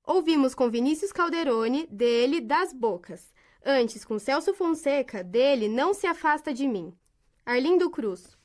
Ouvimos com Vinícius Calderoni, dele Das Bocas. Antes, com Celso Fonseca, dele Não Se Afasta de Mim. Arlindo Cruz.